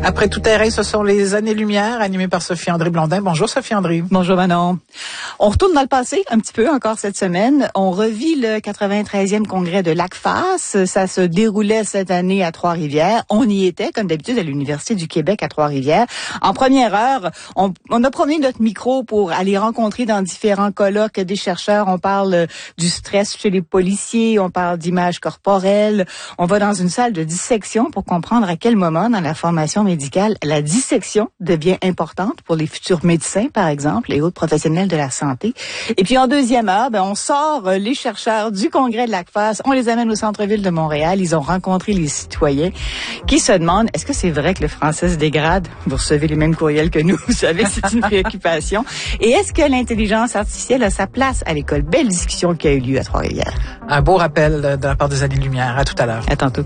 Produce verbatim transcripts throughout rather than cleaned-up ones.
Après tout terrain, ce sont les années-lumière animées par Sophie-André Blondin. Bonjour Sophie-André. Bonjour Manon. On retourne dans le passé un petit peu encore cette semaine. On revit le quatre-vingt-treizième congrès de l'A C F A S. Ça se déroulait cette année à Trois-Rivières. On y était, comme d'habitude, à l'Université du Québec à Trois-Rivières. En première heure, on, on a promené notre micro pour aller rencontrer dans différents colloques des chercheurs. On parle du stress chez les policiers, on parle d'images corporelles. On va dans une salle de dissection pour comprendre à quel moment dans la formation médicale, la dissection devient importante pour les futurs médecins, par exemple, et autres professionnels de la santé. Et puis en deuxième heure, ben, on sort les chercheurs du congrès de l'A C F A S, on les amène au centre-ville de Montréal. Ils ont rencontré les citoyens qui se demandent, est-ce que c'est vrai que le français se dégrade? Vous recevez les mêmes courriels que nous, vous savez, c'est une préoccupation. Et est-ce que l'intelligence artificielle a sa place à l'école? Belle discussion qui a eu lieu à Trois-Rivières. Un beau rappel de la part des années-lumière. À tout à l'heure. À tantôt.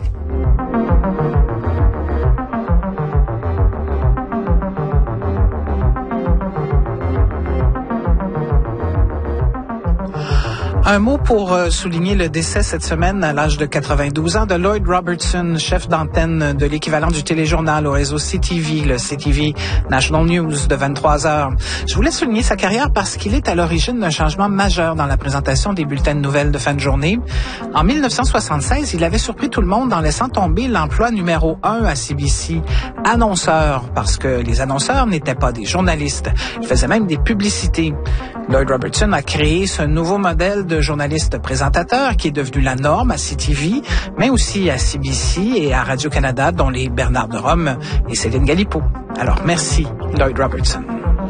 Un mot pour euh, souligner le décès cette semaine à l'âge de quatre-vingt-douze ans de Lloyd Robertson, chef d'antenne de l'équivalent du téléjournal au réseau C T V, le C T V National News de vingt-trois heures. Je voulais souligner sa carrière parce qu'il est à l'origine d'un changement majeur dans la présentation des bulletins de nouvelles de fin de journée. En mille neuf cent soixante-seize, il avait surpris tout le monde en laissant tomber l'emploi numéro un à C B C, annonceur, parce que les annonceurs n'étaient pas des journalistes. Ils faisaient même des publicités. Lloyd Robertson a créé ce nouveau modèle de journaliste présentateur qui est devenu la norme à C T V, mais aussi à C B C et à Radio-Canada, dont les Bernard de Rome et Céline Galipeau. Alors, merci, Lloyd Robertson.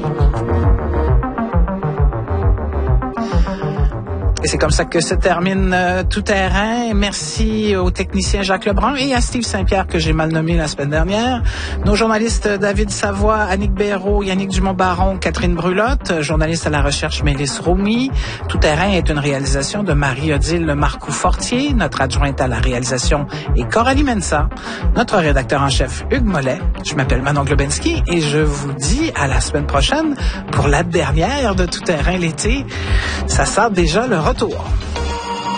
Et c'est comme ça que se termine euh, Tout terrain. Merci au technicien Jacques Lebrun et à Steve Saint-Pierre que j'ai mal nommé la semaine dernière. Nos journalistes David Savoie, Annick Béraud, Yannick Dumont-Baron, Catherine Brulotte, journaliste à la recherche Mélisse Roumi. Tout terrain est une réalisation de Marie-Odile Marcoux-Fortier. Notre adjointe à la réalisation est Coralie Mensa. Notre rédacteur en chef Hugues Mollet. Je m'appelle Manon Globensky et je vous dis à la semaine prochaine pour la dernière de Tout terrain l'été. Ça sent déjà le retour.